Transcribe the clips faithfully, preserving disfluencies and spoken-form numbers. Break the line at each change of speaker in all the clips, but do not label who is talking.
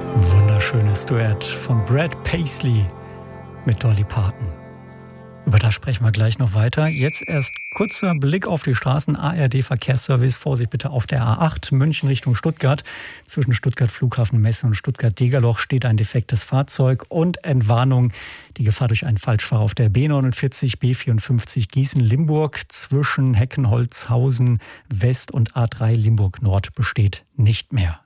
Wunderschönes Duett von Brad Paisley mit Dolly Parton. Über das sprechen wir gleich noch weiter. Jetzt erst kurzer Blick auf die Straßen. A R D-Verkehrsservice, Vorsicht bitte auf der A acht, München Richtung Stuttgart. Zwischen Stuttgart Flughafen Messe und Stuttgart-Degerloch steht ein defektes Fahrzeug und Entwarnung. Die Gefahr durch einen Falschfahrer auf der B neunundvierzig, B vierundfünfzig Gießen-Limburg zwischen Heckenholzhausen West und A drei Limburg Nord besteht nicht mehr.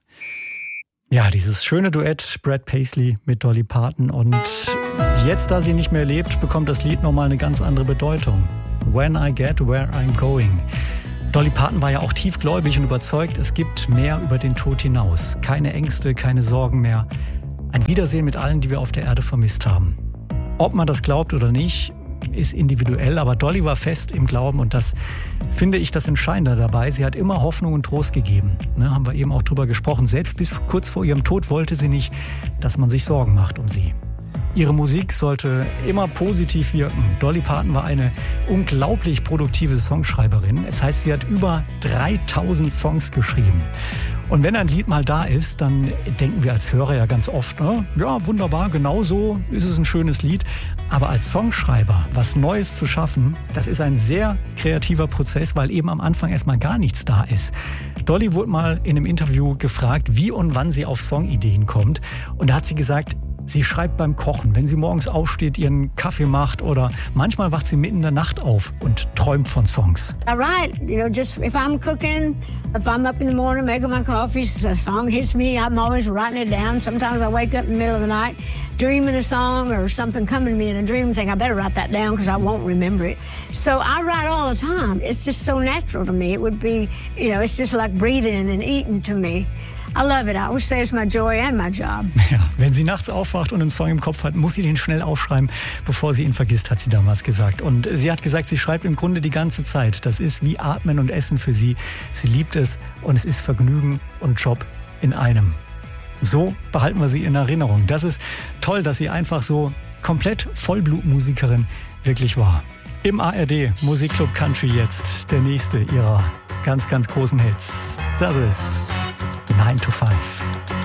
Ja, dieses schöne Duett Brad Paisley mit Dolly Parton. Und jetzt, da sie nicht mehr lebt, bekommt das Lied nochmal eine ganz andere Bedeutung. When I Get Where I'm Going. Dolly Parton war ja auch tiefgläubig und überzeugt, es gibt mehr über den Tod hinaus. Keine Ängste, keine Sorgen mehr. Ein Wiedersehen mit allen, die wir auf der Erde vermisst haben. Ob man das glaubt oder nicht, ist individuell, aber Dolly war fest im Glauben und das finde ich das Entscheidende dabei. Sie hat immer Hoffnung und Trost gegeben. Ne, haben wir eben auch drüber gesprochen. Selbst bis kurz vor ihrem Tod wollte sie nicht, dass man sich Sorgen macht um sie. Ihre Musik sollte immer positiv wirken. Dolly Parton war eine unglaublich produktive Songschreiberin. Es heißt, sie hat über dreitausend Songs geschrieben. Und wenn ein Lied mal da ist, dann denken wir als Hörer ja ganz oft, ne? Ja, wunderbar, genau so ist es ein schönes Lied. Aber als Songschreiber was Neues zu schaffen, das ist ein sehr kreativer Prozess, weil eben am Anfang erstmal gar nichts da ist. Dolly wurde mal in einem Interview gefragt, wie und wann sie auf Songideen kommt. Und da hat sie gesagt, sie schreibt beim Kochen, wenn sie morgens aufsteht, ihren Kaffee macht oder manchmal wacht sie mitten in der Nacht auf und träumt von Songs.
I write, you know, just if I'm cooking, if I'm up in the morning making my coffee, a song hits me, I'm always writing it down. Sometimes I wake up in the middle of the night dreaming a song or something coming to me in a dream and think I better write that down because I won't remember it. So I write all the time. It's just so natural to me. It would be, you know, it's just like breathing and eating to me. I love it. I always say it's my joy and my job.
Ja, wenn sie nachts aufwacht und einen Song im Kopf hat, muss sie den schnell aufschreiben, bevor sie ihn vergisst, hat sie damals gesagt. Und sie hat gesagt, sie schreibt im Grunde die ganze Zeit. Das ist wie Atmen und Essen für sie. Sie liebt es und es ist Vergnügen und Job in einem. So behalten wir sie in Erinnerung. Das ist toll, dass sie einfach so komplett Vollblutmusikerin wirklich war. Im A R D Musikclub Country jetzt der nächste ihrer ganz, ganz großen Hits. Das ist nine to five.